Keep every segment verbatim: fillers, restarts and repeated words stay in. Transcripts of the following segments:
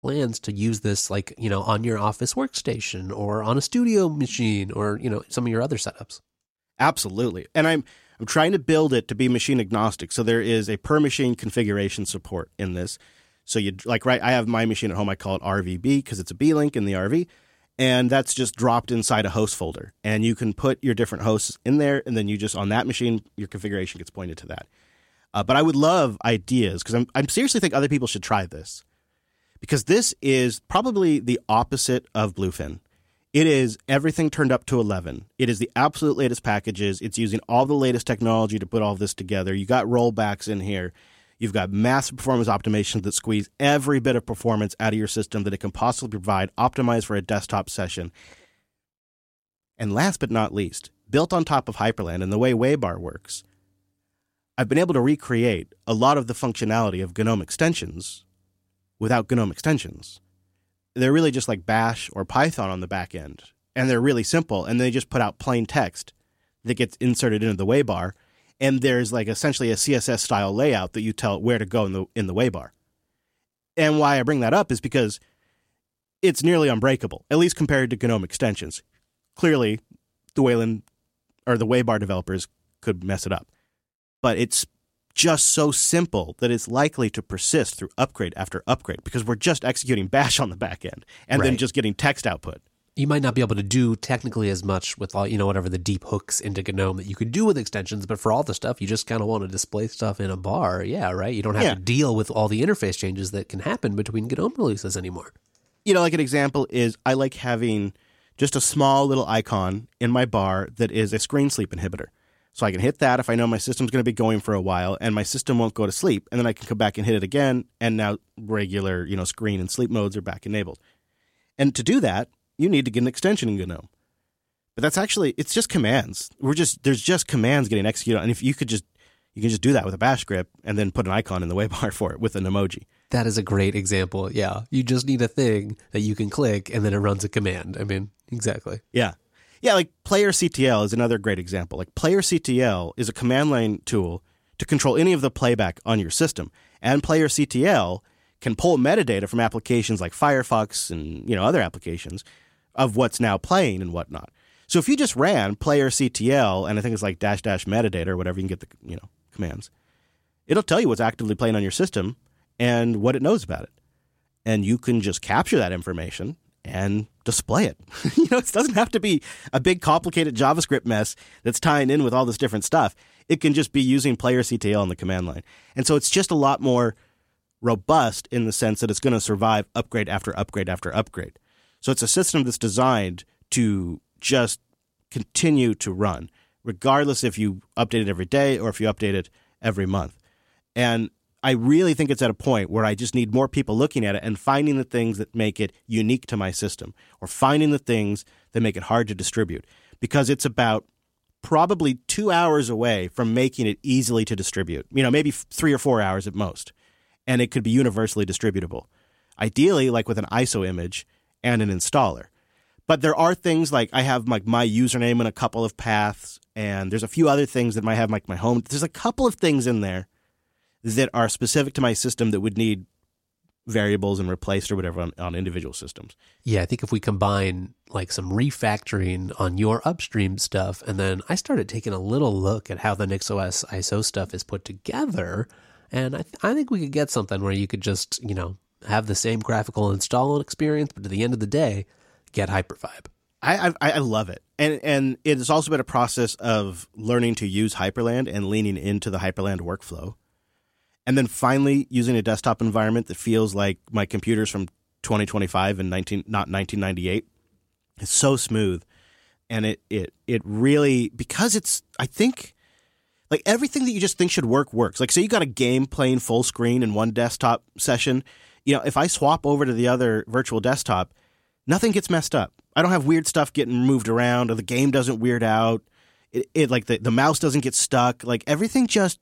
plans to use this, like, you know, on your office workstation or on a studio machine or, you know, some of your other setups. Absolutely. And I'm I'm trying to build it to be machine agnostic. So there is a per machine configuration support in this. So you like, right, I have my machine at home. I call it R V B because it's a B-Link in the R V. And that's just dropped inside a host folder. And you can put your different hosts in there. And then you just, on that machine, your configuration gets pointed to that. Uh, but I would love ideas because I'm, I'm seriously think other people should try this. Because this is probably the opposite of Bluefin. It is everything turned up to eleven. It is the absolute latest packages. It's using all the latest technology to put all this together. You got rollbacks in here. You've got massive performance optimizations that squeeze every bit of performance out of your system that it can possibly provide, optimized for a desktop session. And last but not least, built on top of Hyperland and the way Waybar works, I've been able to recreate a lot of the functionality of GNOME extensions without GNOME extensions. They're really just like Bash or Python on the back end. And they're really simple. And they just put out plain text that gets inserted into the Waybar. And there's like essentially a C S S style layout that you tell it where to go in the in the Waybar. And why I bring that up is because it's nearly unbreakable, at least compared to GNOME extensions. Clearly, the Wayland or the Waybar developers could mess it up. But it's just so simple that it's likely to persist through upgrade after upgrade because we're just executing Bash on the back end and right. then just getting text output. You might not be able to do technically as much with all, you know, whatever the deep hooks into GNOME that you could do with extensions, but for all the stuff, you just kind of want to display stuff in a bar. Yeah, right? You don't have yeah. to deal with all the interface changes that can happen between GNOME releases anymore. You know, like an example is I like having just a small little icon in my bar that is a screen sleep inhibitor. So I can hit that if I know my system's going to be going for a while and my system won't go to sleep. And then I can come back and hit it again. And now regular, you know, screen and sleep modes are back enabled. And to do that, you need to get an extension in GNOME. But that's actually, it's just commands. We're just, there's just commands getting executed. And if you could just, you can just do that with a bash script and then put an icon in the Waybar for it with an emoji. That is a great example. Yeah. You just need a thing that you can click and then it runs a command. I mean, exactly. Yeah. Yeah, like Player C T L is another great example. Like Player C T L is a command line tool to control any of the playback on your system. And Player C T L can pull metadata from applications like Firefox and, you know, other applications of what's now playing and whatnot. So if you just ran Player C T L, and I think it's like dash dash metadata or whatever, you can get the, you know, commands, it'll tell you what's actively playing on your system and what it knows about it. And you can just capture that information and display it. You know, it doesn't have to be a big, complicated JavaScript mess that's tying in with all this different stuff. It can just be using Player C T L on the command line. And so it's just a lot more robust in the sense that it's going to survive upgrade after upgrade after upgrade. So it's a system that's designed to just continue to run, regardless if you update it every day or if you update it every month. And I really think it's at a point where I just need more people looking at it and finding the things that make it unique to my system or finding the things that make it hard to distribute, because it's about probably two hours away from making it easily to distribute, you know, maybe three or four hours at most, and it could be universally distributable, ideally like with an I S O image and an installer. But there are things like I have like my username in a couple of paths, and there's a few other things that might have like my home. There's a couple of things in there that are specific to my system that would need variables and replaced or whatever on, on individual systems. Yeah, I think if we combine like some refactoring on your upstream stuff, and then I started taking a little look at how the NixOS I S O stuff is put together, and I, th- I think we could get something where you could just, you know, have the same graphical install experience, but at the end of the day, get Hypervibe. I, I I love it. And and it has also been a process of learning to use Hyperland and leaning into the Hyperland workflow. And then finally using a desktop environment that feels like my computer's from twenty twenty-five and nineteen not nineteen ninety-eight. It's so smooth. And it it it really, because it's, I think, like everything that you just think should work works. Like, say you got a game playing full screen in one desktop session. You know, if I swap over to the other virtual desktop, nothing gets messed up. I don't have weird stuff getting moved around, or the game doesn't weird out. It, it like the, the mouse doesn't get stuck. Like everything just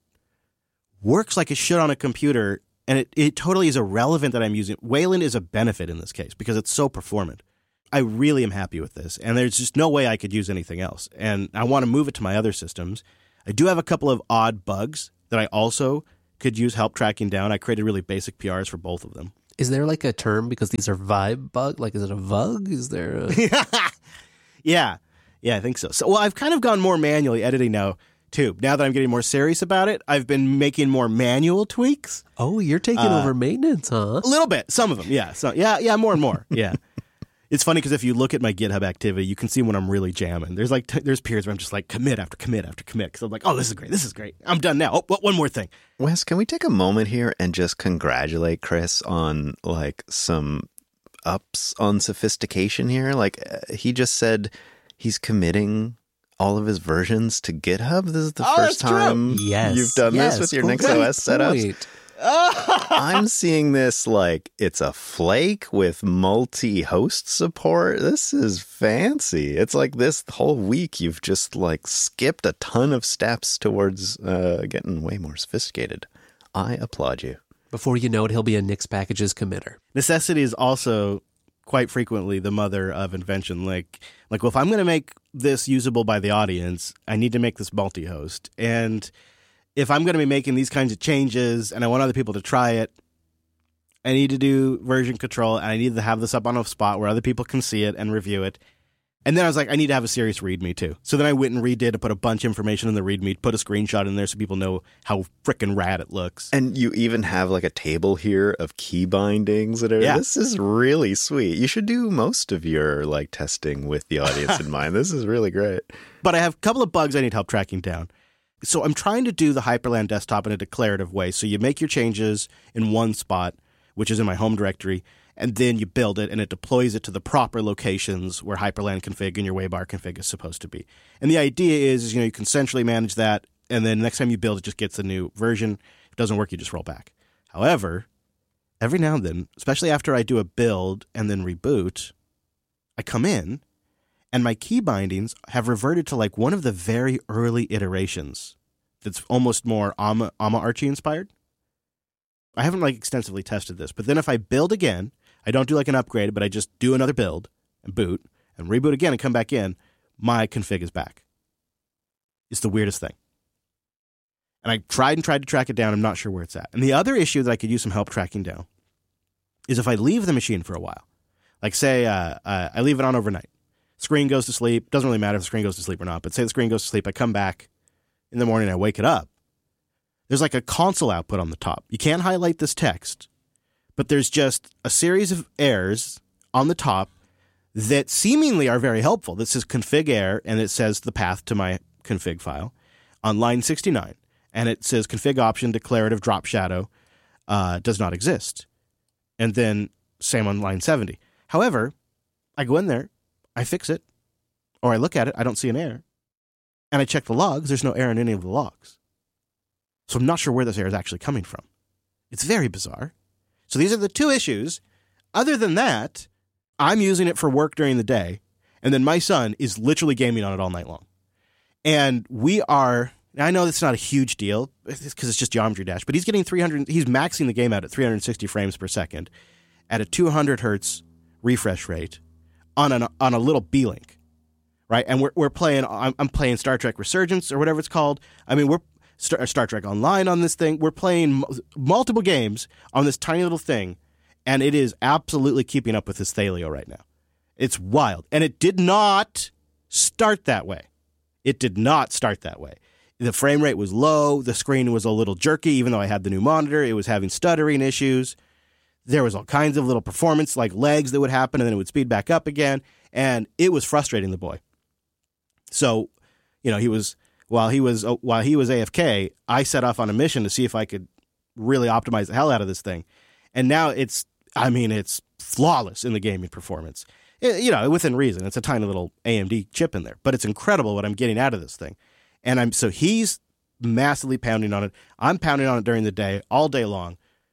works like it should on a computer, and it, it totally is irrelevant that I'm using it. Wayland is a benefit in this case because it's so performant. I really am happy with this, and there's just no way I could use anything else. And I want to move it to my other systems. I do have a couple of odd bugs that I also could use help tracking down. I created really basic P Rs for both of them. Is there like a term because these are vibe bug? Like, is it a vug? Is there a... yeah. Yeah, I think so. So, well, I've kind of gone more manually editing now, too. Now that I'm getting more serious about it, I've been making more manual tweaks. Oh, you're taking uh, over maintenance, huh? A little bit. Some of them, yeah. So, yeah, yeah, more and more, yeah. It's funny because if you look at my GitHub activity, you can see when I'm really jamming. There's like t- there's periods where I'm just like commit after commit after commit because I'm like, oh, this is great. This is great. I'm done now. Oh, one more thing. Wes, can we take a moment here and just congratulate Chris on like some ups on sophistication here? Like uh, he just said he's committing all of his versions to GitHub. This is the oh, first time yes. you've done yes. this with your Great NixOS setups. Point. I'm seeing this like it's a flake with multi-host support. This is fancy. It's like this whole week you've just like skipped a ton of steps towards uh, getting way more sophisticated. I applaud you. Before you know it, he'll be a Nix packages committer. Necessity is also quite frequently the mother of invention. Like, like well, if I'm going to make this usable by the audience, I need to make this multi-host. And if I'm going to be making these kinds of changes and I want other people to try it, I need to do version control and I need to have this up on a spot where other people can see it and review it. And then I was like, I need to have a serious README too. So then I went and redid to put a bunch of information in the README, put a screenshot in there so people know how frickin' rad it looks. And you even have like a table here of key bindings that are, yeah. This is really sweet. You should do most of your like testing with the audience in mind. This is really great. But I have a couple of bugs I need help tracking down. So I'm trying to do the Hyperland desktop in a declarative way. So you make your changes in one spot, which is in my home directory, and then you build it and it deploys it to the proper locations where Hyperland config and your Waybar config is supposed to be. And the idea is, you know, you can centrally manage that, and then next time you build, it just gets a new version. If it doesn't work, you just roll back. However, every now and then, especially after I do a build and then reboot, I come in, and my key bindings have reverted to like one of the very early iterations that's almost more Amma, Amma Archie inspired. I haven't like extensively tested this, but then if I build again, I don't do like an upgrade, but I just do another build and boot and reboot again and come back in, my config is back. It's the weirdest thing. And I tried and tried to track it down. I'm not sure where it's at. And the other issue that I could use some help tracking down is if I leave the machine for a while. Like say uh, uh, I leave it on overnight. Screen goes to sleep. Doesn't really matter if the screen goes to sleep or not, but say the screen goes to sleep, I come back in the morning, I wake it up. There's like a console output on the top. You can't highlight this text, but there's just a series of errors on the top that seemingly are very helpful. This says config error, and it says the path to my config file on line sixty-nine. And it says config option declarative drop shadow uh, does not exist. And then same on line seventy. However, I go in there, I fix it, or I look at it, I don't see an error. And I check the logs, there's no error in any of the logs. So I'm not sure where this error is actually coming from. It's very bizarre. So these are the two issues. Other than that, I'm using it for work during the day, and then my son is literally gaming on it all night long. And we are, I know that's not a huge deal, because it's just Geometry Dash, but he's getting three hundred, he's maxing the game out at three hundred sixty frames per second at a two hundred hertz refresh rate on an on a little B-Link, right? And we're we're playing. I'm, I'm playing Star Trek Resurgence or whatever it's called. I mean, we're Star, Star Trek Online on this thing. We're playing m- multiple games on this tiny little thing, and it is absolutely keeping up with his Thalio right now. It's wild, and it did not start that way. It did not start that way. The frame rate was low. The screen was a little jerky, even though I had the new monitor. It was having stuttering issues. There was all kinds of little performance, like lags that would happen, and then it would speed back up again. And it was frustrating the boy. So, you know, he was while he was uh, while he was A F K, I set off on a mission to see if I could really optimize the hell out of this thing. And now it's, I mean, it's flawless in the gaming performance. It, you know, within reason. It's a tiny little A M D chip in there, but it's incredible what I'm getting out of this thing. And I'm so he's massively pounding on it. I'm pounding on it during the day, all day long.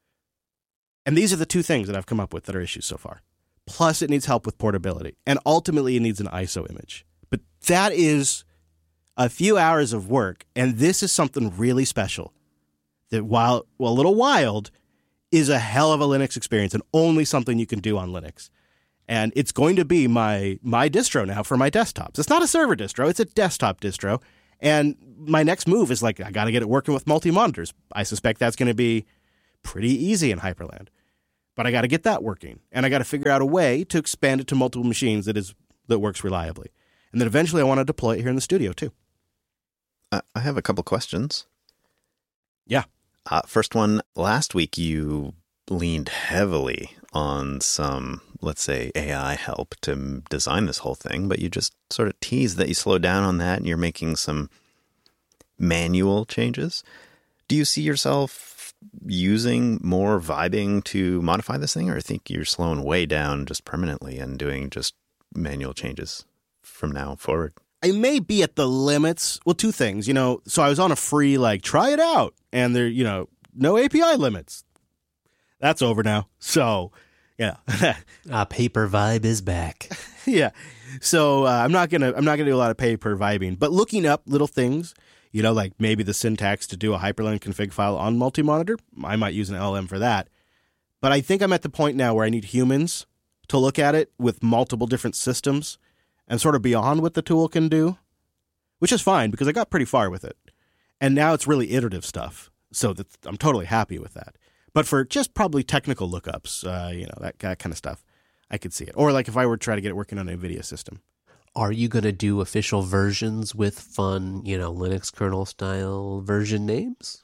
And these are the two things that I've come up with that are issues so far. Plus, it needs help with portability. And ultimately, it needs an I S O image. But that is a few hours of work. And this is something really special that, while well, a little wild, is a hell of a Linux experience and only something you can do on Linux. And it's going to be my my distro now for my desktops. It's not a server distro. It's a desktop distro. And my next move is like, I got to get it working with multi-monitors. I suspect that's going to be pretty easy in Hyperland. but I got to get that working. And I got to figure out a way to expand it to multiple machines that is that works reliably. And then eventually I want to deploy it here in the studio too. Uh, I have a couple questions. Yeah. Uh, first one, last week you leaned heavily on some, let's say, A I help to m- design this whole thing, but you just sort of teased that you slowed down on that and you're making some manual changes. Do you see yourself using more vibing to modify this thing, or think you're slowing way down just permanently and doing just manual changes from now forward? I may be at the limits. Well, two things, you know, so I was on a free, like, try it out, and there, you know, no A P I limits. That's over now. So, yeah. uh, paper vibe is back. yeah. So uh, I'm not going to, I'm not going to do a lot of paper vibing, but looking up little things, you know, like maybe the syntax to do a Hyprland config file on multi-monitor, I might use an L L M for that. But I think I'm at the point now where I need humans to look at it with multiple different systems and sort of beyond what the tool can do, which is fine because I got pretty far with it. And now it's really iterative stuff. So that I'm totally happy with that. But for just probably technical lookups, uh, you know, that, that kind of stuff, I could see it. Or like if I were to try to get it working on an NVIDIA system. Are you going to do official versions with fun, you know, Linux kernel style version names?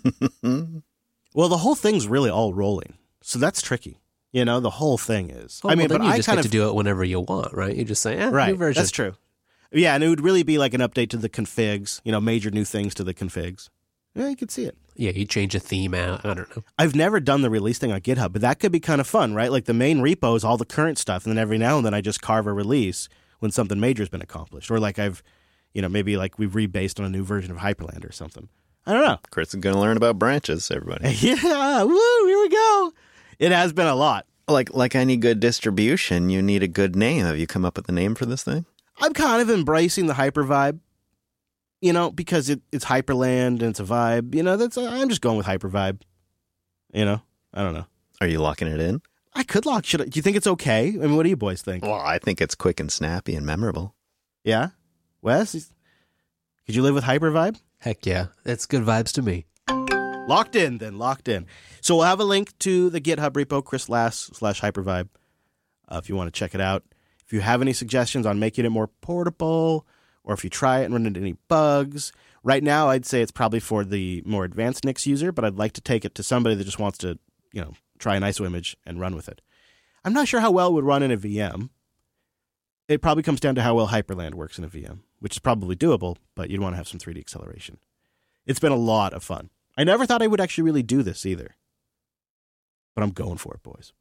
Well, the whole thing's really all rolling. So that's tricky. You know, the whole thing is. Oh, I mean, well, then but you I just kind get of to do it whenever you want, right? You just say, eh, right, new version. That's true. Yeah, and it would really be like an update to the configs, you know, major new things to the configs. Yeah, you could see it. Yeah, you change a theme out. I don't know. I've never done the release thing on GitHub, but that could be kind of fun, right? Like the main repo is all the current stuff, and then every now and then I just carve a release when something major has been accomplished. Or like I've, you know, maybe like we've rebased on a new version of Hyprland or something. I don't know. Chris is going to learn about branches, everybody. Yeah, woo, here we go. It has been a lot. Like like any good distribution, you need a good name. Have you come up with a name for this thing? I'm kind of embracing the hyper vibe, you know, because it, it's Hyprland and it's a vibe. You know, that's I'm just going with hyper vibe. You know, I don't know. Are you locking it in? I could lock. Should I, do you think it's okay? I mean, what do you boys think? Well, I think it's quick and snappy and memorable. Yeah, Wes, could you live with hyper vibe? Heck yeah, it's good vibes to me. Locked in, then locked in. So we'll have a link to the GitHub repo, Chris Lass slash hypervibe, uh, if you want to check it out. If you have any suggestions on making it more portable, or if you try it and run into any bugs, right now I'd say it's probably for the more advanced Nix user, but I'd like to take it to somebody that just wants to, you know, try an I S O image and run with it. I'm not sure how well it would run in a V M. It probably comes down to how well Hyprland works in a V M, which is probably doable, but you'd want to have some three D acceleration. It's been a lot of fun. I never thought I would actually really do this either. But I'm going for it, boys.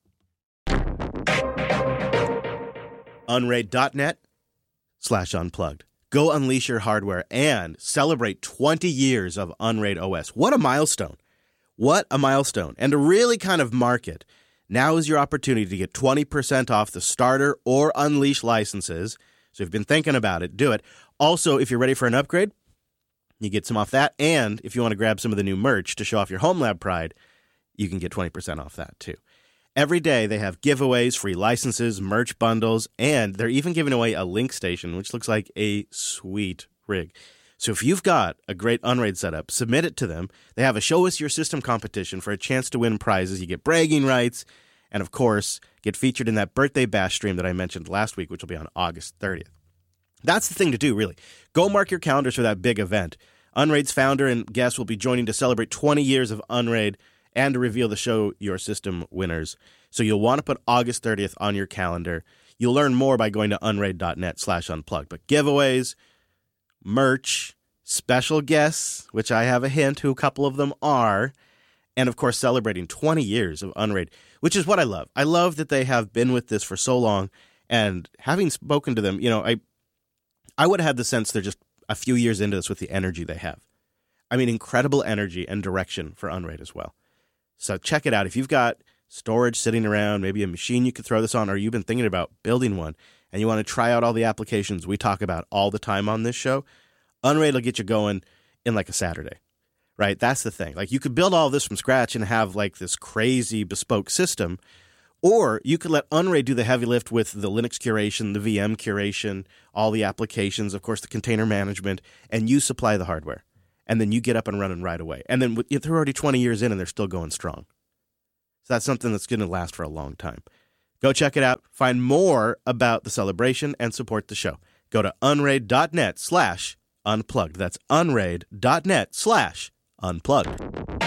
Unraid.net slash unplugged. Go unleash your hardware and celebrate twenty years of Unraid O S. What a milestone. What a milestone. And to really kind of mark it, now is your opportunity to get twenty percent off the starter or unleash licenses. So if you've been thinking about it, do it. Also, if you're ready for an upgrade, you get some off that. And if you want to grab some of the new merch to show off your home lab pride, you can get twenty percent off that too. Every day they have giveaways, free licenses, merch bundles, and they're even giving away a link station, which looks like a sweet rig. So if you've got a great Unraid setup, submit it to them. They have a Show Us Your System competition for a chance to win prizes. You get bragging rights, and of course, get featured in that birthday bash stream that I mentioned last week, which will be on August thirtieth. That's the thing to do, really. Go mark your calendars for that big event. Unraid's founder and guests will be joining to celebrate twenty years of Unraid and to reveal the Show Your System winners. So you'll want to put August thirtieth on your calendar. You'll learn more by going to unraid.net slash unplugged. But giveaways, merch, special guests, which I have a hint who a couple of them are, and of course celebrating twenty years of Unraid, which is what I love. I love that they have been with this for so long, and having spoken to them, you know, I I would have had the sense they're just a few years into this with the energy they have. I mean, incredible energy and direction for Unraid as well. So check it out. If you've got storage sitting around, maybe a machine you could throw this on, or you've been thinking about building one, and you want to try out all the applications we talk about all the time on this show, Unraid will get you going in like a Saturday, right? That's the thing. Like you could build all this from scratch and have like this crazy bespoke system, or you could let Unraid do the heavy lift with the Linux curation, the V M curation, all the applications, of course, the container management, and you supply the hardware. And then you get up and running right away. And then they're already twenty years in and they're still going strong. So that's something that's going to last for a long time. Go check it out. Find more about the celebration and support the show. Go to unraid.net slash unplugged. That's unraid.net slash unplugged.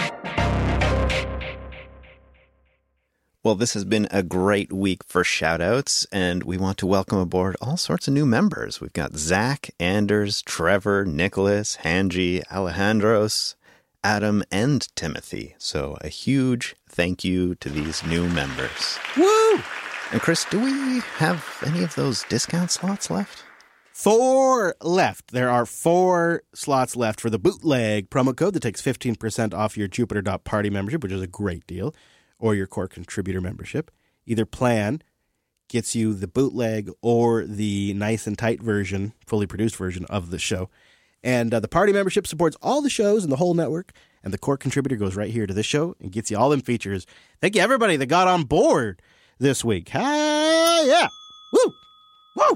Well, this has been a great week for shout-outs, and we want to welcome aboard all sorts of new members. We've got Zach, Anders, Trevor, Nicholas, Hanji, Alejandros, Adam, and Timothy. So a huge thank you to these new members. Woo! And Chris, do we have any of those discount slots left? Four left. There are four slots left for the bootleg promo code that takes fifteen percent off your Jupiter.party membership, which is a great deal, or your core contributor membership. Either plan gets you the bootleg or the nice and tight version, fully produced version of the show. And uh, the party membership supports all the shows in the whole network, and the core contributor goes right here to this show and gets you all them features. Thank you, everybody that got on board this week. Hey, yeah. Woo! Woo!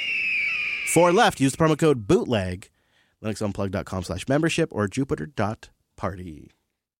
Four left. Use the promo code BOOTLEG, linuxunplugged.com slash membership, or jupiter.party.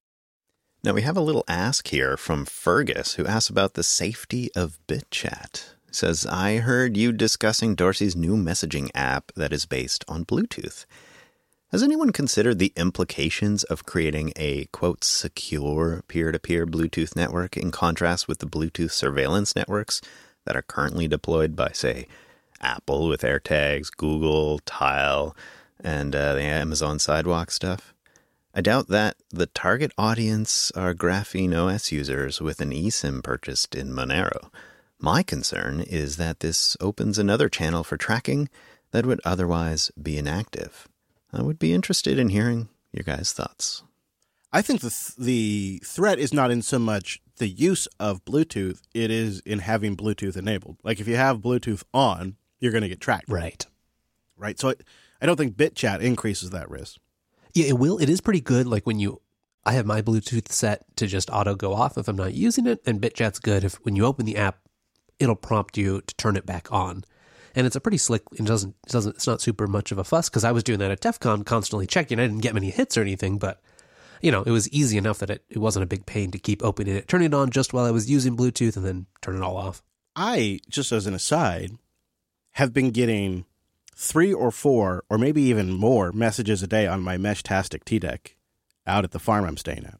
Now, we have a little ask here from Fergus, who asks about the safety of BitChat. He says, I heard you discussing Dorsey's new messaging app that is based on Bluetooth. Has anyone considered the implications of creating a, quote, secure peer-to-peer Bluetooth network in contrast with the Bluetooth surveillance networks that are currently deployed by, say, Apple with AirTags, Google, Tile, and uh, the Amazon Sidewalk stuff? I doubt that the target audience are Graphene O S users with an eSIM purchased in Monero. My concern is that this opens another channel for tracking that would otherwise be inactive. I would be interested in hearing your guys' thoughts. I think the th- the threat is not in so much the use of Bluetooth, it is in having Bluetooth enabled. Like if you have Bluetooth on, you're going to get tracked. Right. Right. So I, I don't think BitChat increases that risk. Yeah, it will. It is pretty good. Like when you, I have my Bluetooth set to just auto go off if I'm not using it, and BitChat's good if when you open the app, it'll prompt you to turn it back on. And it's a pretty slick, it doesn't, it doesn't, it's not super much of a fuss because I was doing that at DEF CON, constantly checking. I didn't get many hits or anything, but you know, it was easy enough that it, it wasn't a big pain to keep opening it, turning it on just while I was using Bluetooth and then turn it all off. I, just as an aside, have been getting three or four or maybe even more messages a day on my Meshtastic T-Deck out at the farm I'm staying at.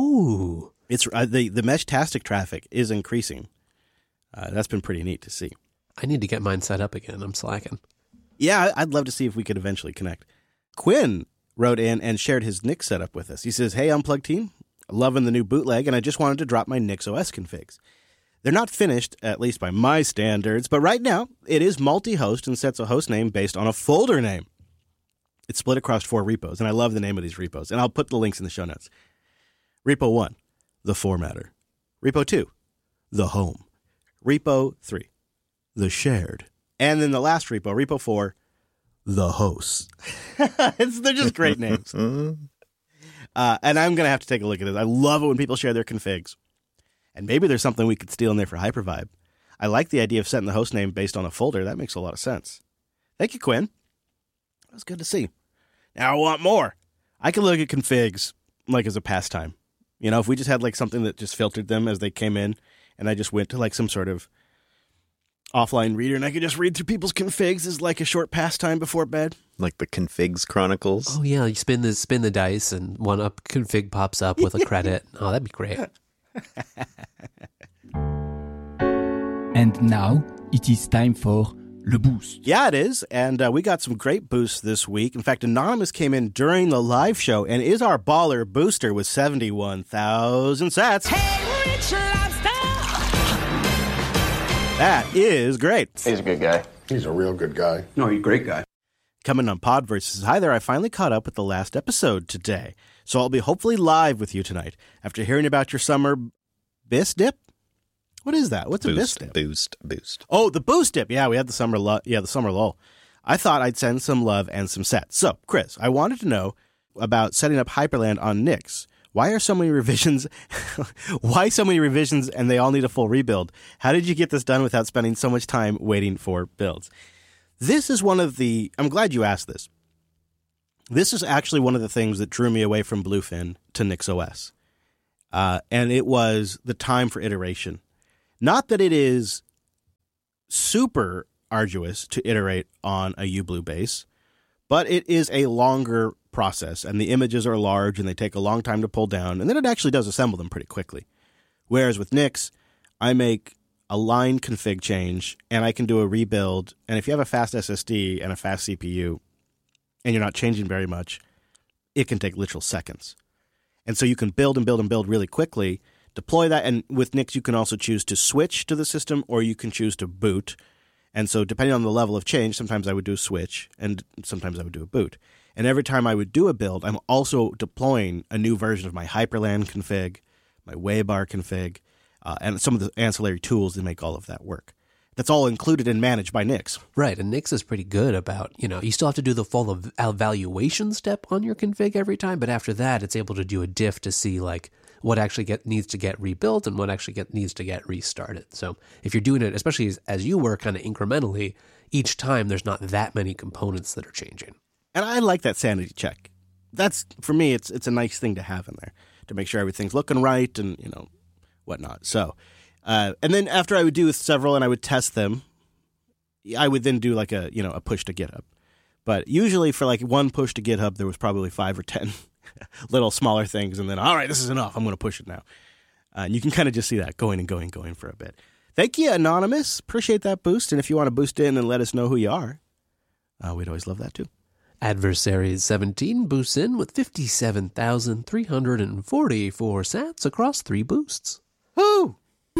Oh. It's uh, the, the Meshtastic traffic is increasing. Uh, that's been pretty neat to see. I need to get mine set up again. I'm slacking. Yeah, I'd love to see if we could eventually connect. Quinn wrote in and shared his Nix setup with us. He says, hey, Unplugged team, loving the new bootleg, and I just wanted to drop my NixOS configs. They're not finished, at least by my standards, but right now it is multi-host and sets a host name based on a folder name. It's split across four repos, and I love the name of these repos, and I'll put the links in the show notes. Repo one, the formatter. Repo two, the home. Repo three, the shared. And then the last repo, Repo four, the hosts. it's, they're just great names. uh, and I'm going to have to take a look at it. I love it when people share their configs. And maybe there's something we could steal in there for Hypervibe. I like the idea of setting the host name based on a folder. That makes a lot of sense. Thank you, Quinn. That was good to see. Now I want more. I can look at configs like as a pastime. You know, if we just had like something that just filtered them as they came in, and I just went to like some sort of offline reader, and I could just read through people's configs as like a short pastime before bed. Like the Configs Chronicles. Oh yeah, you spin the spin the dice, and one up config pops up with a credit. Oh, that'd be great. And now it is time for Le Boost. Yeah, it is. And uh, we got some great boosts this week. In fact, Anonymous came in during the live show and is our baller booster with seventy-one thousand sats. Hey, Rich Lobster! That is great. He's a good guy. He's a real good guy. No, he's a great guy. Coming on Podverse says, hi there, I finally caught up with the last episode today. So I'll be hopefully live with you tonight after hearing about your summer bis dip. What is that? What's boost, a bis dip? Boost, boost. Oh, the boost dip. Yeah, we had the summer lu- yeah, the summer lull. I thought I'd send some love and some sets. So, Chris, I wanted to know about setting up Hyperland on Nix. Why are so many revisions? Why so many revisions and they all need a full rebuild? How did you get this done without spending so much time waiting for builds? This is one of the, I'm glad you asked this. This is actually one of the things that drew me away from Bluefin to NixOS. uh, and it was the time for iteration. Not that it is super arduous to iterate on a uBlue base, but it is a longer process, and the images are large, and they take a long time to pull down, and then it actually does assemble them pretty quickly. Whereas with Nix, I make a line config change, and I can do a rebuild, and if you have a fast S S D and a fast C P U, and you're not changing very much, it can take literal seconds. And so you can build and build and build really quickly, deploy that, and with Nix, you can also choose to switch to the system, or you can choose to boot. And so depending on the level of change, sometimes I would do a switch, and sometimes I would do a boot. And every time I would do a build, I'm also deploying a new version of my Hyperland config, my Waybar config, uh, and some of the ancillary tools that make all of that work. That's all included and managed by Nix. Right, and Nix is pretty good about, you know, you still have to do the full ev- evaluation step on your config every time, but after that, it's able to do a diff to see, like, what actually get needs to get rebuilt and what actually get needs to get restarted. So if you're doing it, especially as, as you were, kind of incrementally, each time there's not that many components that are changing. And I like that sanity check. That's, for me, it's it's a nice thing to have in there, to make sure everything's looking right and, you know, whatnot. So... Uh, and then after I would do several and I would test them, I would then do like a, you know, a push to GitHub. But usually for like one push to GitHub, there was probably five or ten little smaller things. And then, all right, this is enough. I'm going to push it now. Uh, and you can kind of just see that going and going and going for a bit. Thank you, Anonymous. Appreciate that boost. And if you want to boost in and let us know who you are, uh, we'd always love that too. Adversaries seventeen boosts in with fifty-seven thousand three hundred forty-four sats across three boosts. Woo!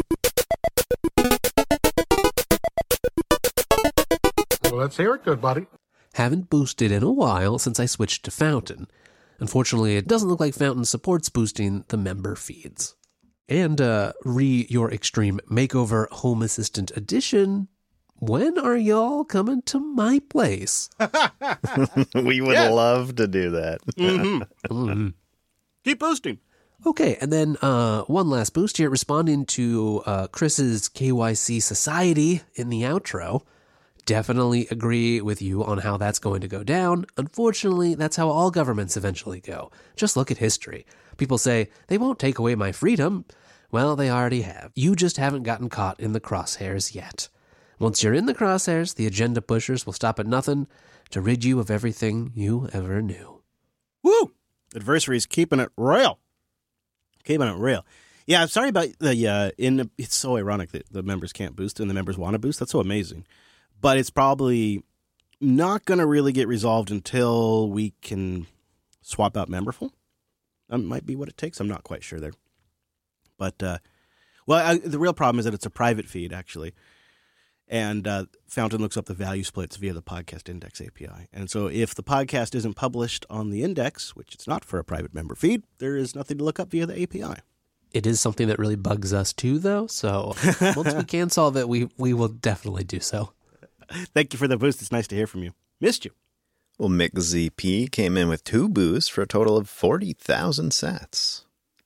Well, let's hear it, good buddy. Haven't boosted in a while since I switched to Fountain. Unfortunately, it doesn't look like Fountain supports boosting the member feeds. And, uh, re your Extreme Makeover Home Assistant Edition, when are y'all coming to my place? We would Yeah. love to do that. Mm-hmm. mm. Keep boosting. Okay, and then uh, one last boost here, responding to uh, Chris's K Y C Society in the outro. Definitely agree with you on how that's going to go down. Unfortunately, that's how all governments eventually go. Just look at history. People say, they won't take away my freedom. Well, they already have. You just haven't gotten caught in the crosshairs yet. Once you're in the crosshairs, the agenda pushers will stop at nothing to rid you of everything you ever knew. Woo! Adversary's keeping it real. Keeping it real. Yeah, I'm sorry about the, uh, in the, it's so ironic that the members can't boost and the members want to boost. That's so amazing. But it's probably not going to really get resolved until we can swap out Memberful. That might be what it takes. I'm not quite sure there. But, uh, well, I, the real problem is that it's a private feed, actually. And uh, Fountain looks up the value splits via the Podcast Index A P I. And so if the podcast isn't published on the index, which it's not for a private member feed, there is nothing to look up via the A P I. It is something that really bugs us too, though. So once we can solve it, we, we will definitely do so. Thank you for the boost. It's nice to hear from you. Missed you. Well, Mick Z P came in with two boosts for a total of forty thousand sats.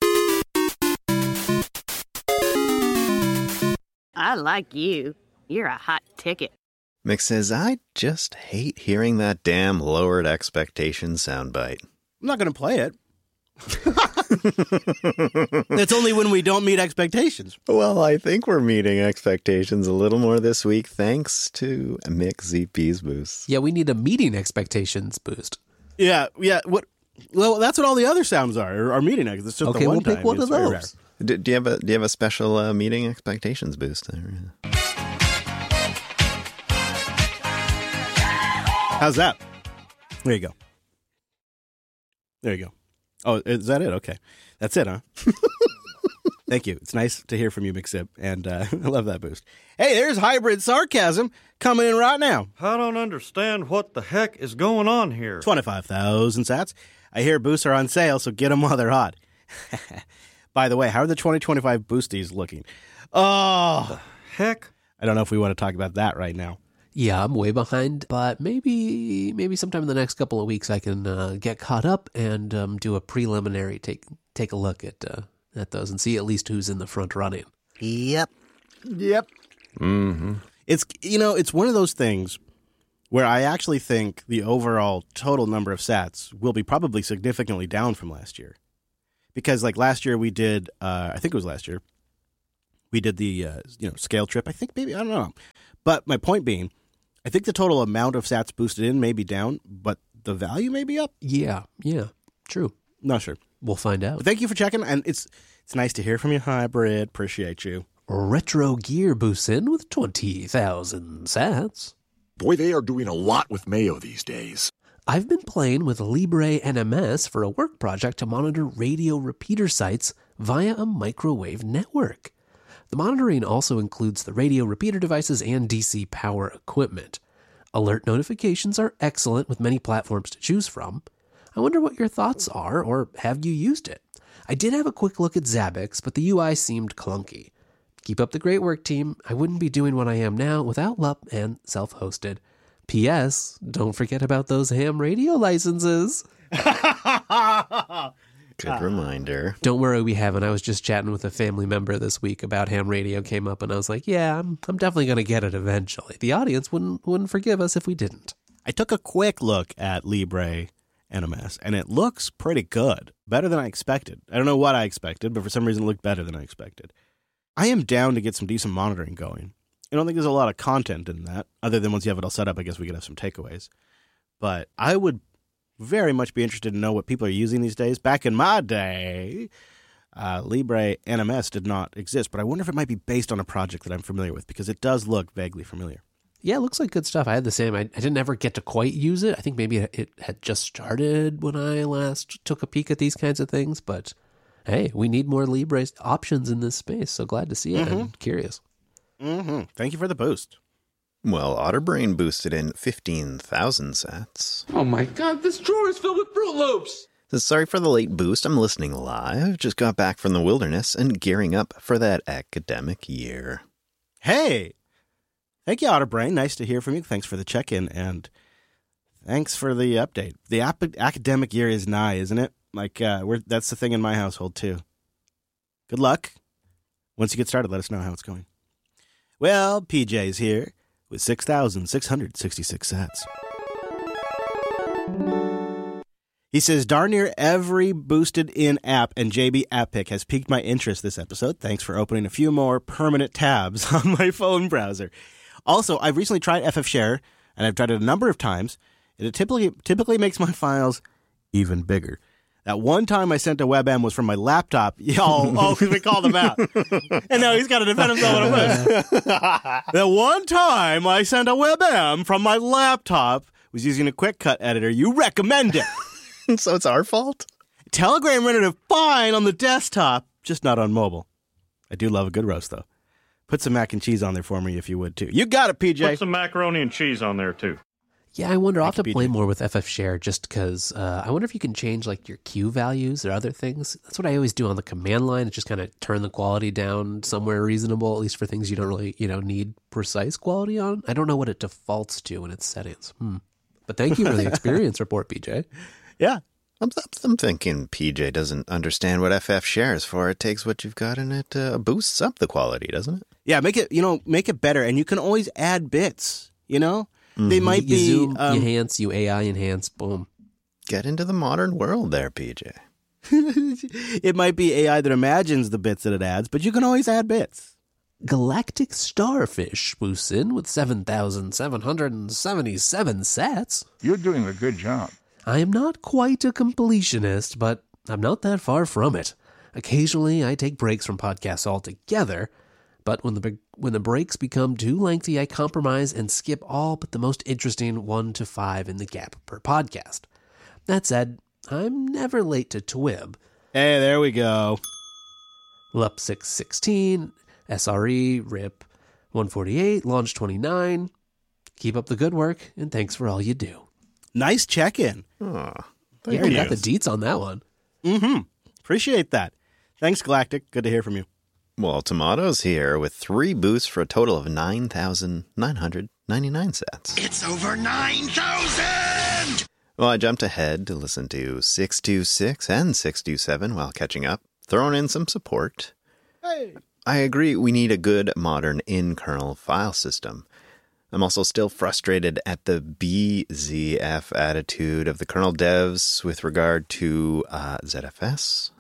I like you. You're a hot ticket. Mick says, I just hate hearing that damn lowered expectations soundbite. I'm not going to play it. It's only when we don't meet expectations. Well, I think we're meeting expectations a little more this week thanks to Mick Z P's boost. Yeah, we need a meeting expectations boost. Yeah, yeah. What? Well, that's what all the other sounds are. Are meeting ex- It's just Okay, the one we'll pick time. one It's of very those. Do, do you have a do you have a special uh, meeting expectations boost there? How's that? There you go. There you go. Oh, is that it? Okay. That's it, huh? Thank you. It's nice to hear from you, McSip, and uh, I love that boost. Hey, there's hybrid sarcasm coming in right now. I don't understand what the heck is going on here. twenty-five thousand sats. I hear boosts are on sale, so get them while they're hot. By the way, how are the twenty twenty-five boosties looking? Oh, Heck? I don't know if we want to talk about that right now. Yeah, I'm way behind, but maybe maybe sometime in the next couple of weeks I can uh, get caught up and um, do a preliminary take take a look at uh, at those and see at least who's in the front running. Yep. Yep. Mm-hmm. It's, you know, it's one of those things where I actually think the overall total number of sats will be probably significantly down from last year. because like last year we did, uh, I think it was last year, we did the uh, you know scale trip. I think maybe, I don't know. But my point being, I think the total amount of sats boosted in may be down, but the value may be up. Yeah, yeah, true. Not sure. We'll find out. But thank you for checking, and it's it's nice to hear from you, Hybrid. Appreciate you. Retro Gear boosts in with twenty thousand sats. Boy, they are doing a lot with Mayo these days. I've been playing with Libre N M S for a work project to monitor radio repeater sites via a microwave network. The monitoring also includes the radio repeater devices and D C power equipment. Alert notifications are excellent with many platforms to choose from. I wonder what your thoughts are, or have you used it? I did have a quick look at Zabbix, but the U I seemed clunky. Keep up the great work, team. I wouldn't be doing what I am now without L U P and self-hosted. P S. Don't forget about those ham radio licenses. Good reminder. Don't worry, we haven't. I was just chatting with a family member this week about ham radio came up, and I was like, yeah, I'm, I'm definitely going to get it eventually. The audience wouldn't wouldn't forgive us if we didn't. I took a quick look at Libre N M S, and it looks pretty good. Better than I expected. I don't know what I expected, but for some reason it looked better than I expected. I am down to get some decent monitoring going. I don't think there's a lot of content in that, other than once you have it all set up, I guess we could have some takeaways. But I would very much be interested to know what people are using these days. Back in my day, uh, Libre N M S did not exist, but I wonder if it might be based on a project that I'm familiar with, because it does look vaguely familiar. Yeah, it looks like good stuff. I had the same. I, I didn't ever get to quite use it. I think maybe it, it had just started when I last took a peek at these kinds of things, but hey, we need more Libre options in this space, so glad to see it. Mm-hmm. And curious. Mm-hmm. Thank you for the boost. Well, Otterbrain boosted in fifteen thousand sats. Oh my god, this drawer is filled with Fruit Loops! So sorry for the late boost. I'm listening live. Just got back from the wilderness and gearing up for that academic year. Hey! Thank you, Otterbrain. Nice to hear from you. Thanks for the check-in, and thanks for the update. The ap- academic year is nigh, isn't it? Like, uh, we're that's the thing in my household, too. Good luck. Once you get started, let us know how it's going. Well, P J's here with six thousand six hundred sixty-six sats. He says, darn near every boosted-in app and J B App Pick has piqued my interest this episode. Thanks for opening a few more permanent tabs on my phone browser. Also, I've recently tried F F Share, and I've tried it a number of times, and it typically typically makes my files even bigger. That one time I sent a WebM was from my laptop. Oh, oh, because we called him out. And now he's got to defend himself on a list. The one time I sent a WebM from my laptop was using a Quick Cut editor. You recommend it. So it's our fault? Telegram rendered it fine on the desktop, just not on mobile. I do love a good roast, though. Put some mac and cheese on there for me if you would, too. You got it, P J. Put some macaroni and cheese on there, too. Yeah, I wonder. I'll have to P J. play more with F F Share just because uh, I wonder if you can change like your Q values or other things. That's what I always do on the command line. Just kind of turn the quality down somewhere reasonable, at least for things you don't really, you know, need precise quality on. I don't know what it defaults to in its settings. Hmm. But thank you for the experience report, P J. Yeah. I'm, I'm thinking P J doesn't understand what F F Share is for. It takes what you've got and it uh, boosts up the quality, doesn't it? Yeah, make it, you know, make it better. And you can always add bits, you know? Mm-hmm. They might you be... Zoom, um, you enhance, you A I enhance, boom. Get into the modern world there, P J. It might be A I that imagines the bits that it adds, but you can always add bits. Galactic Starfish boosts in with seven thousand seven hundred seventy-seven sats. You're doing a good job. I am not quite a completionist, but I'm not that far from it. Occasionally, I take breaks from podcasts altogether, but when the when the breaks become too lengthy, I compromise and skip all but the most interesting one to five in the gap per podcast. That said, I'm never late to Twib. Hey, there we go. L U P six sixteen, S R E, R I P one forty-eight, Launch twenty-nine. Keep up the good work, and thanks for all you do. Nice check-in. Oh, yeah, you got the deets on that one. Mm-hmm. Appreciate that. Thanks, Galactic. Good to hear from you. Well, Tomato's here with three boosts for a total of nine thousand nine hundred ninety-nine sats. It's over nine thousand! Well, I jumped ahead to listen to six two six and six two seven while catching up, throwing in some support. Hey. I agree we need a good modern in-kernel file system. I'm also still frustrated at the B Z F attitude of the kernel devs with regard to uh, Z F S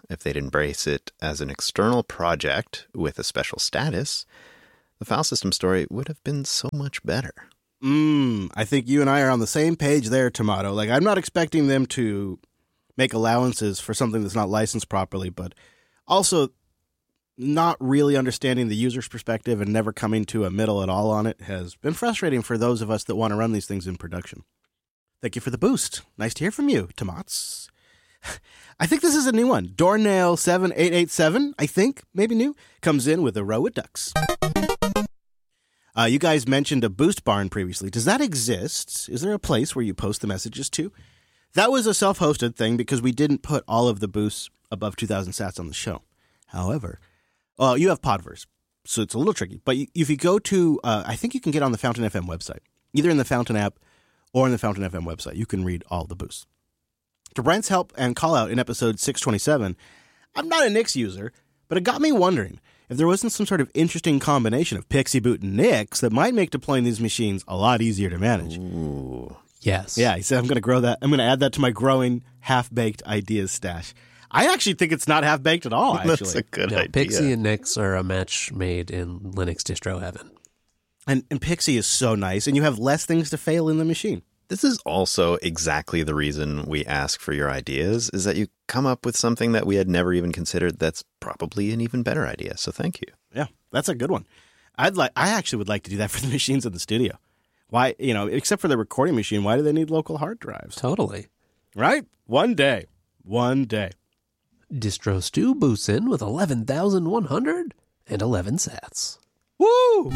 If they'd embrace it as an external project with a special status, the file system story would have been so much better. Mm, I think you and I are on the same page there, Tomato. Like, I'm not expecting them to make allowances for something that's not licensed properly, but also not really understanding the user's perspective and never coming to a middle at all on it has been frustrating for those of us that want to run these things in production. Thank you for the boost. Nice to hear from you, Tomats. I think this is a new one. Doornail seven eight eight seven, I think, maybe new, comes in with a row of ducks. Uh, you guys mentioned a boost barn previously. Does that exist? Is there a place where you post the messages to? That was a self-hosted thing because we didn't put all of the boosts above two thousand sats on the show. However, uh, you have Podverse, so it's a little tricky. But if you go to, uh, I think you can get on the Fountain F M website, either in the Fountain app or in the Fountain F M website. You can read all the boosts. To Brent's help and call out in episode six twenty-seven, I'm not a Nix user, but it got me wondering if there wasn't some sort of interesting combination of Pixie Boot and Nix that might make deploying these machines a lot easier to manage. Ooh. Yes. Yeah, he said I'm going to grow that. I'm going to add that to my growing half-baked ideas stash. I actually think it's not half-baked at all, actually. That's a good no, idea. Pixie and Nix are a match made in Linux distro heaven. And, and Pixie is so nice, and you have less things to fail in the machine. This is also exactly the reason we ask for your ideas, is that you come up with something that we had never even considered that's probably an even better idea. So thank you. Yeah, that's a good one. I'd like. I actually would like to do that for the machines in the studio. Why, you know, except for the recording machine, why do they need local hard drives? Totally. Right? One day. One day. Distro Stew boosts in with eleven thousand one hundred eleven sats. Woo!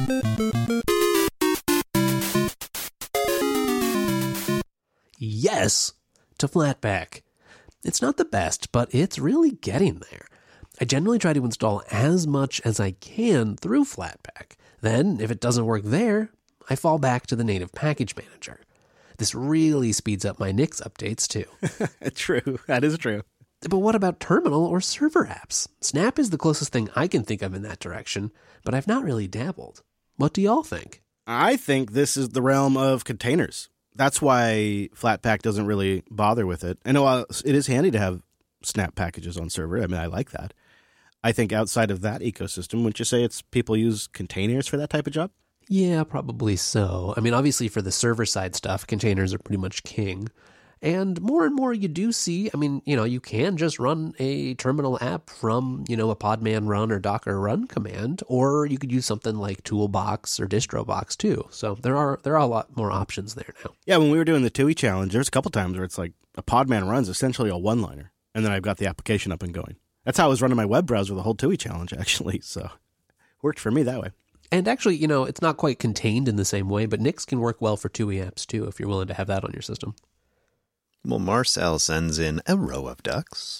Yes to Flatpak. It's not the best, but it's really getting there. I generally try to install as much as I can through Flatpak. Then, if it doesn't work there, I fall back to the native package manager. This really speeds up my Nix updates, too. True. That is true. But what about terminal or server apps? Snap is the closest thing I can think of in that direction, but I've not really dabbled. What do y'all think? I think this is the realm of containers. That's why Flatpak doesn't really bother with it. And while it is handy to have Snap packages on server, I mean, I like that. I think outside of that ecosystem, wouldn't you say it's people use containers for that type of job? Yeah, probably so. I mean, obviously for the server side stuff, containers are pretty much king. And more and more you do see, I mean, you know, you can just run a terminal app from, you know, a Podman run or Docker run command, or you could use something like Toolbox or DistroBox too. So there are there are a lot more options there now. Yeah, when we were doing the T U I challenge, there's a couple times where it's like a Podman run's essentially a one-liner, and then I've got the application up and going. That's how I was running my web browser the whole T U I challenge, actually. So worked for me that way. And actually, you know, it's not quite contained in the same way, but Nix can work well for T U I apps too, if you're willing to have that on your system. Well, Marcel sends in a row of ducks.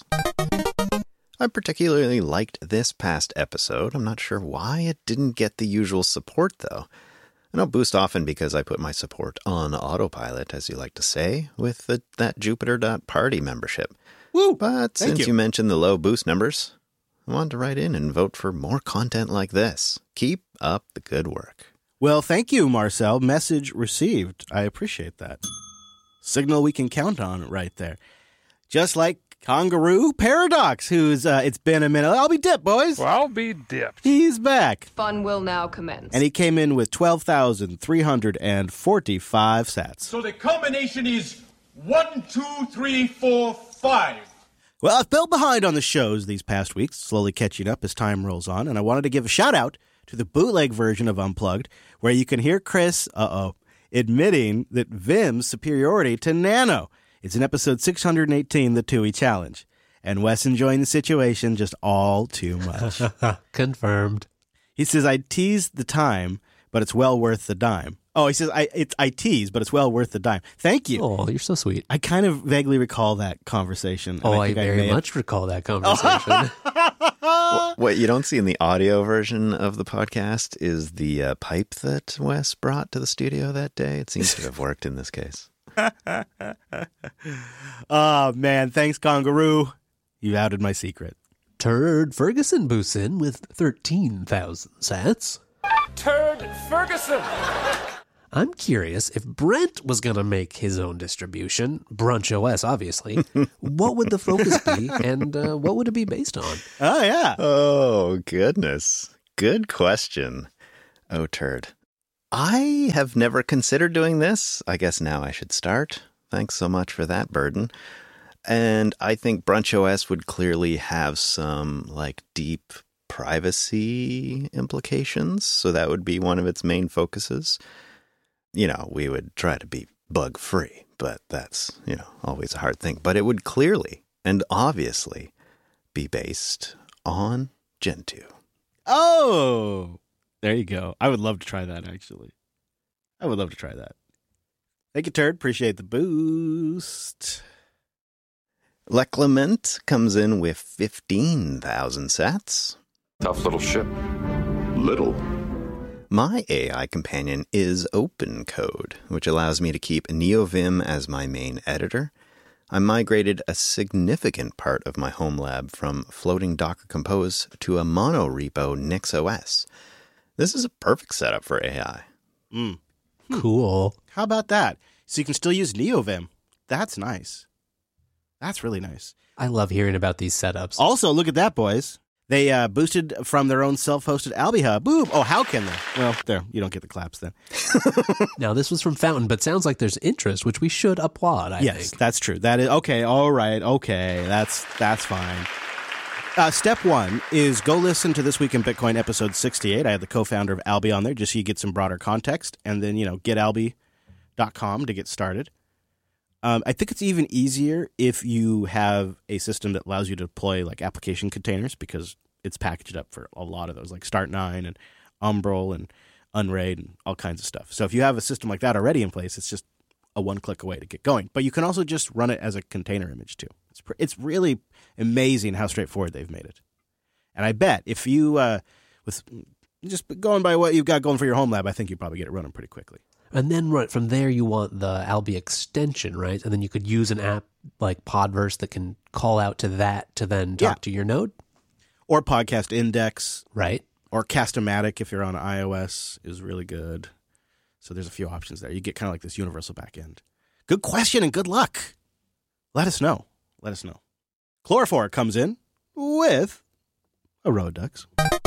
I particularly liked this past episode. I'm not sure why it didn't get the usual support, though. I don't boost often because I put my support on autopilot, as you like to say, with the, that Jupiter.party membership. Woo! But Thank since you. you mentioned the low boost numbers, I wanted to write in and vote for more content like this. Keep up the good work. Well, thank you, Marcel. Message received. I appreciate that. Signal we can count on right there. Just like Kangaroo Paradox, who's, uh, it's been a minute. I'll be dipped, boys. Well, I'll be dipped. He's back. Fun will now commence. And he came in with twelve thousand three hundred forty-five sats. So the combination is one, two, three, four, five. Well, I've fell behind on the shows these past weeks, slowly catching up as time rolls on, and I wanted to give a shout out to the bootleg version of Unplugged, where you can hear Chris, uh-oh, admitting that Vim's superiority to Nano. It's in episode six hundred eighteen, the T U I Challenge. And Wes enjoying the situation just all too much. Confirmed. He says, I teased the time, but it's well worth the dime. Oh, he says, I it's I tease, but it's well worth the dime. Thank you. Oh, you're so sweet. I kind of vaguely recall that conversation. Oh, I, I very have... much recall that conversation. What, what you don't see in the audio version of the podcast is the uh, pipe that Wes brought to the studio that day. It seems to have worked in this case. Oh, man. Thanks, Kangaroo. You outed my secret. Turd Ferguson boosts in with thirteen thousand sats. Turd Ferguson. I'm curious, if Brent was going to make his own distribution, Brunch O S, obviously, what would the focus be and uh, what would it be based on? Oh, yeah. Oh, goodness. Good question. Oh, turd. I have never considered doing this. I guess now I should start. Thanks so much for that burden. And I think Brunch O S would clearly have some, like, deep privacy implications. So that would be one of its main focuses. You know, we would try to be bug-free, but that's, you know, always a hard thing. But it would clearly and obviously be based on Gentoo. Oh, there you go. I would love to try that, actually. I would love to try that. Thank you, Turd. Appreciate the boost. Leclement comes in with fifteen thousand sats. Tough little ship. Little. My A I companion is OpenCode, which allows me to keep NeoVim as my main editor. I migrated a significant part of my home lab from floating Docker Compose to a monorepo NixOS. This is a perfect setup for A I. Mm. Cool. How about that? So you can still use NeoVim. That's nice. That's really nice. I love hearing about these setups. Also, look at that, boys. They uh, boosted from their own self-hosted AlbiHub. Boom. Oh, how can they? Well, there. You don't get the claps then. Now, this was from Fountain, but sounds like there's interest, which we should applaud, I yes, think. that's true. That is okay. All right. Okay. That's that's fine. Uh, step one is go listen to This Week in Bitcoin episode sixty-eight. I had the co-founder of Albi on there just so you get some broader context. And then, you know, get albi dot com to get started. Um, I think it's even easier if you have a system that allows you to deploy like application containers because it's packaged up for a lot of those, like Start nine and Umbrel and Unraid and all kinds of stuff. So if you have a system like that already in place, it's just a one-click away to get going. But you can also just run it as a container image too. It's pre- it's really amazing how straightforward they've made it. And I bet if you, uh, with just going by what you've got going for your home lab, I think you probably get it running pretty quickly. And then right from there, you want the Albi extension, right? And then you could use an app like Podverse that can call out to that to then talk Yeah. to your node. Or Podcast Index. Right. Or Cast-O-Matic if you're on iOS is really good. So there's a few options there. You get kind of like this universal backend. Good question and good luck. Let us know. Let us know. Chlorophore comes in with a Redux.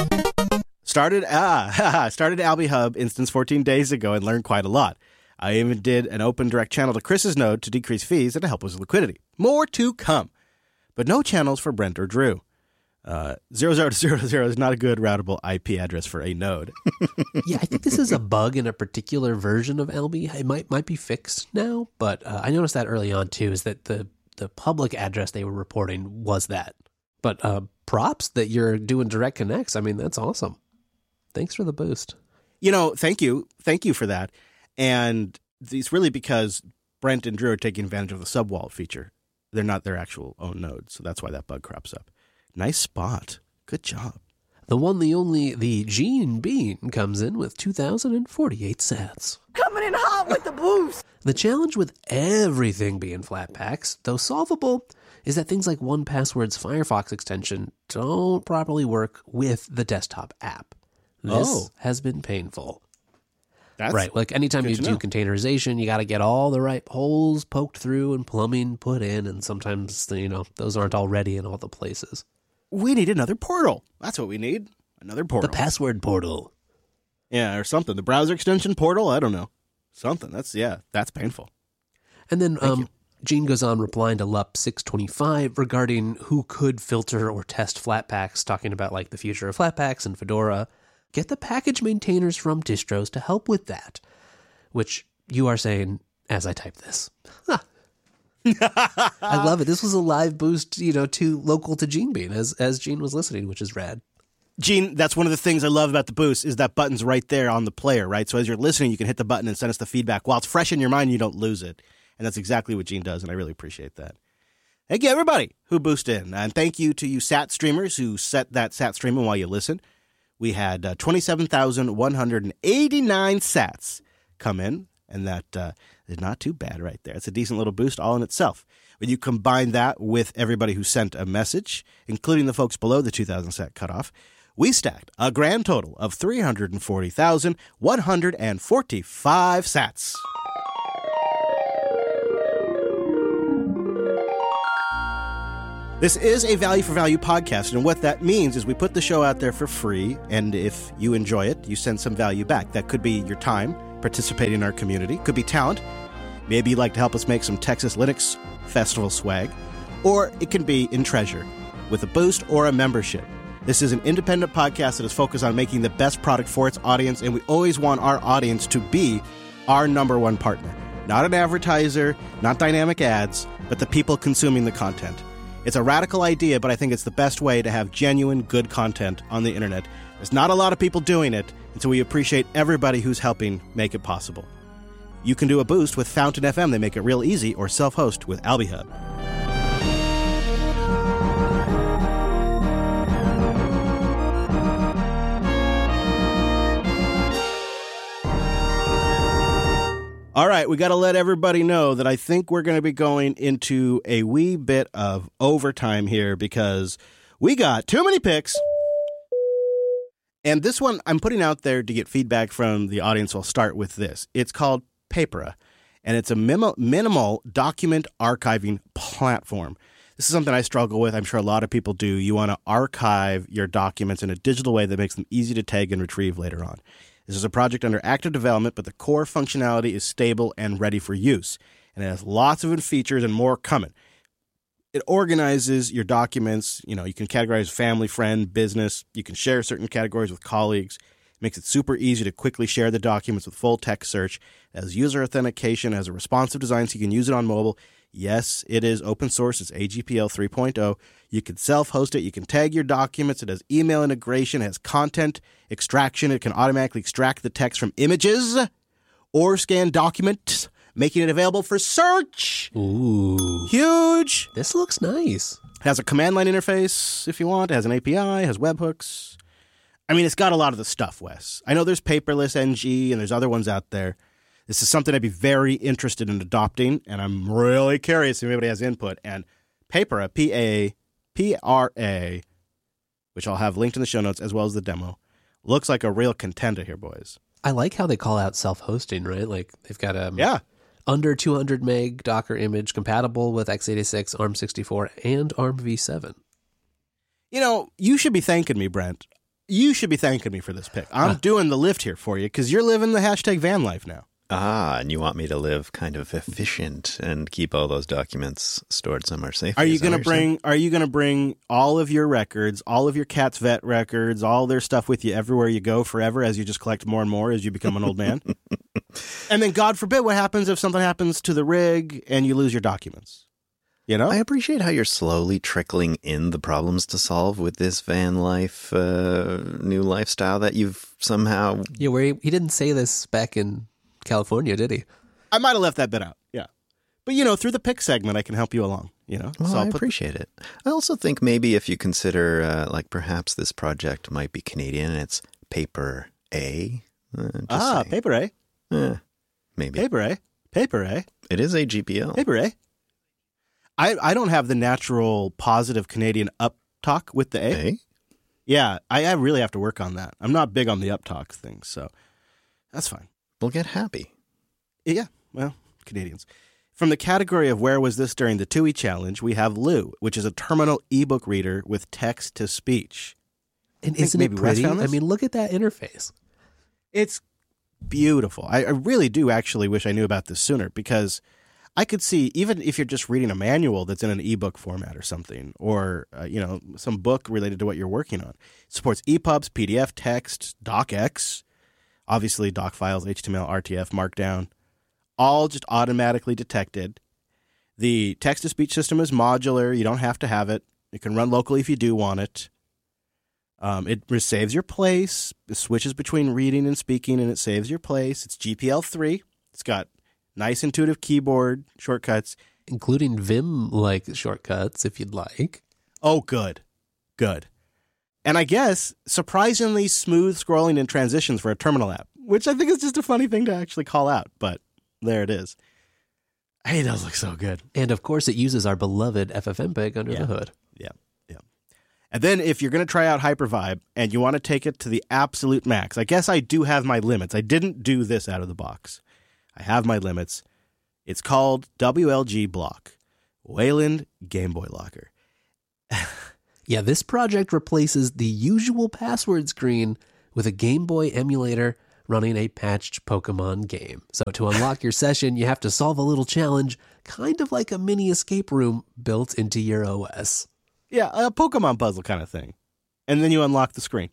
Started ah started AlbiHub instance fourteen days ago and learned quite a lot. I even did an open direct channel to Chris's node to decrease fees and to help with liquidity. More to come, but no channels for Brent or Drew. Uh, zero zero zero zero is not a good routable I P address for a node. Yeah, I think this is a bug in a particular version of Albi. It might might be fixed now, but uh, I noticed that early on too. Is that the the public address they were reporting was that? But uh, props that you're doing direct connects. I mean, that's awesome. Thanks for the boost. You know, thank you. Thank you for that. And it's really because Brent and Drew are taking advantage of the subwallet feature. They're not their actual own nodes, so that's why that bug crops up. Nice spot. Good job. The one, the only, the Gene Bean comes in with two thousand forty-eight sats. Coming in hot with the boost. The challenge with everything being Flatpaks, though solvable, is that things like one Password's Firefox extension don't properly work with the desktop app. This Oh. has been painful. That's right, like anytime good you to do know. containerization, you got to get all the right holes poked through and plumbing put in, and sometimes, you know, those aren't already in all the places. We need another portal. That's what we need. Another portal. The password portal. Yeah, or something. The browser extension portal? I don't know. Something. That's, yeah, that's painful. And then Thank um, you. Gene goes on replying to L U P six twenty-five regarding who could filter or test Flatpaks, talking about like the future of Flatpaks and Fedora. Get the package maintainers from distros to help with that, which you are saying as I type this. I love it. This was a live boost, you know, to local to Gene Bean as as Gene was listening, which is rad. Gene, that's one of the things I love about the boost is that button's right there on the player, right? So as you're listening, you can hit the button and send us the feedback. While it's fresh in your mind, you don't lose it. And that's exactly what Gene does, and I really appreciate that. Thank you, everybody who boosted in. And thank you to you sat streamers who set that sat streaming while you listen. We had uh, twenty-seven thousand one hundred eighty-nine sats come in, and that uh, is not too bad right there. It's a decent little boost all in itself. When you combine that with everybody who sent a message, including the folks below the two thousand sat cutoff, we stacked a grand total of three hundred forty thousand one hundred forty-five sats. This is a value for value podcast, and what that means is we put the show out there for free, and if you enjoy it, you send some value back. That could be your time participating in our community, could be talent. Maybe you'd like to help us make some Texas Linux Festival swag, or it can be in treasure with a boost or a membership. This is an independent podcast that is focused on making the best product for its audience, and we always want our audience to be our number one partner. Not an advertiser, not dynamic ads, but the people consuming the content. It's a radical idea, but I think it's the best way to have genuine, good content on the internet. There's not a lot of people doing it, and so we appreciate everybody who's helping make it possible. You can do a boost with Fountain F M. They make it real easy, or self-host with AlbiHub. All right, we got to let everybody know that I think we're going to be going into a wee bit of overtime here because we got too many picks. And this one I'm putting out there to get feedback from the audience. I'll start with this. It's called Papera, and it's a minimal, minimal document archiving platform. This is something I struggle with. I'm sure a lot of people do. You want to archive your documents in a digital way that makes them easy to tag and retrieve later on. This is a project under active development, but the core functionality is stable and ready for use. And it has lots of features and more coming. It organizes your documents. You know, you can categorize family, friend, business. You can share certain categories with colleagues. It makes it super easy to quickly share the documents with full text search. It has user authentication, it has a responsive design so you can use it on mobile. Yes, it is open source. It's A G P L three point oh. You can self-host it. You can tag your documents. It has email integration. It has content extraction. It can automatically extract the text from images or scan documents, making it available for search. Ooh. Huge. This looks nice. It has a command line interface if you want. It has an A P I. It has webhooks. I mean, it's got a lot of the stuff, Wes. I know there's Paperless N G and there's other ones out there. This is something I'd be very interested in adopting, and I'm really curious if anybody has input. And Papera, P A P R A, which I'll have linked in the show notes, as well as the demo, looks like a real contender here, boys. I like how they call out self-hosting, right? Like, they've got a yeah. under two hundred meg Docker image compatible with x eighty-six, A R M sixty-four, and A R M v seven. You know, you should be thanking me, Brent. You should be thanking me for this pick. I'm huh. doing the lift here for you because you're living the hashtag van life now. Ah, and you want me to live kind of efficient and keep all those documents stored somewhere safe. Are you going to bring Are you going to bring all of your records, all of your cat's vet records, all their stuff with you everywhere you go forever as you just collect more and more as you become an old man? And then God forbid what happens if something happens to the rig and you lose your documents? You know? I appreciate how you're slowly trickling in the problems to solve with this van life uh, new lifestyle that you've somehow... Yeah, where he, he didn't say this back in California, did he? I might have left that bit out, yeah. But, you know, through the pick segment, I can help you along, you know? Well, so I appreciate the... it. I also think maybe if you consider, uh, like, perhaps this project might be Canadian and it's Paper A. Uh, ah, saying. Paper A. Eh, maybe. Paper A. Paper A. It is A G P L. Paper A. I, I don't have the natural positive Canadian uptalk with the A. A? Yeah, I, I really have to work on that. I'm not big on the uptalk thing, so that's fine. We'll get happy. Yeah, well, Canadians. From the category of Where Was This During the TUI Challenge, we have Lou, which is a terminal ebook reader with text-to-speech. And isn't it pretty? I mean, look at that interface. It's beautiful. I, I really do actually wish I knew about this sooner because I could see, even if you're just reading a manual that's in an ebook format or something, or, uh, you know, some book related to what you're working on. It supports E P Ubs, P D F, text, DocX, obviously doc files, H T M L, R T F, Markdown, all just automatically detected. The text-to-speech system is modular. You don't have to have it. It can run locally if you do want it. Um, it saves your place. It switches between reading and speaking, and it saves your place. It's G P L three. It's got nice intuitive keyboard shortcuts. Including Vim-like shortcuts, if you'd like. Oh, good. Good. And I guess surprisingly smooth scrolling and transitions for a terminal app, which I think is just a funny thing to actually call out, but there it is. Hey, it does look so good. And of course, it uses our beloved F F mpeg under yeah. the hood. Yeah, yeah. And then if you're going to try out Hypervibe and you want to take it to the absolute max, I guess I do have my limits. I didn't do this out of the box. I have my limits. It's called W L G Block, Wayland Game Boy Locker. Yeah, this project replaces the usual password screen with a Game Boy emulator running a patched Pokemon game. So to unlock your session, you have to solve a little challenge, kind of like a mini escape room built into your O S. Yeah, a Pokemon puzzle kind of thing. And then you unlock the screen.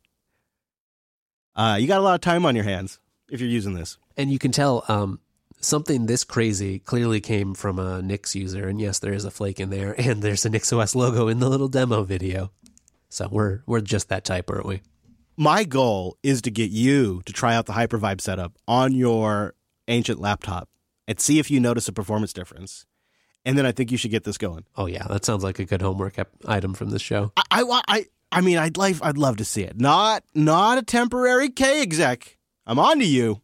Uh, you got a lot of time on your hands if you're using this. And you can tell um, something this crazy clearly came from a Nix user. And yes, there is a flake in there. And there's a NixOS logo in the little demo video. So we're we're just that type, aren't we? My goal is to get you to try out the Hypervibe setup on your ancient laptop and see if you notice a performance difference. And then I think you should get this going. Oh, yeah. That sounds like a good homework ep- item from this show. I, I, I, I mean, I'd like, I'd love to see it. Not, not a temporary K exec. I'm on to you.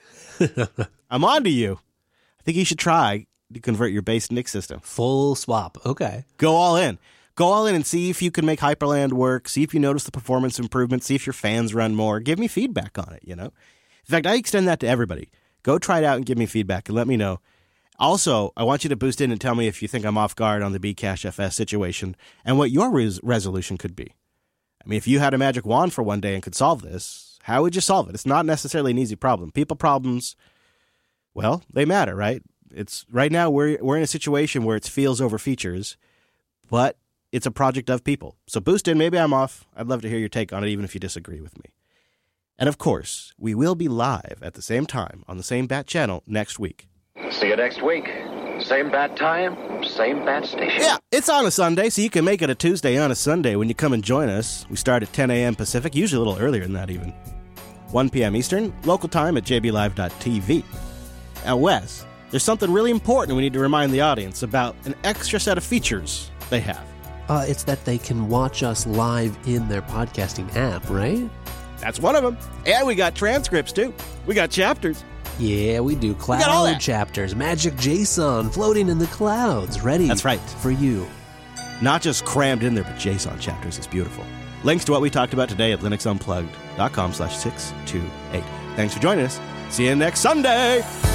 I'm on to you. I think you should try to convert your base Nix system. Full swap. Okay. Go all in. Go all in and see if you can make Hyperland work. See if you notice the performance improvement. See if your fans run more. Give me feedback on it, you know? In fact, I extend that to everybody. Go try it out and give me feedback and let me know. Also, I want you to boost in and tell me if you think I'm off guard on the Bcash F S situation and what your res- resolution could be. I mean, if you had a magic wand for one day and could solve this, how would you solve it? It's not necessarily an easy problem. People problems, well, they matter, right? It's right now we're we're in a situation where it's feels over features, but it's a project of people. So boost in. Maybe I'm off. I'd love to hear your take on it, even if you disagree with me. And of course, we will be live at the same time on the same Bat channel next week. See you next week. Same bat time, same bat station. Yeah, it's on a Sunday, so you can make it a Tuesday on a Sunday when you come and join us. We start at ten a.m. Pacific, usually a little earlier than that even. one p.m. Eastern, local time at j b live dot t v. Now, Wes, there's something really important we need to remind the audience about an extra set of features they have. Uh, it's that they can watch us live in their podcasting app, right? That's one of them. And we got transcripts, too. We got chapters. Yeah, we do. Cloud we chapters, magic JSON floating in the clouds, ready That's right. for you. Not just crammed in there, but JSON chapters is beautiful. Links to what we talked about today at linuxunplugged dot com slash six two eight. Thanks for joining us. See you next Sunday.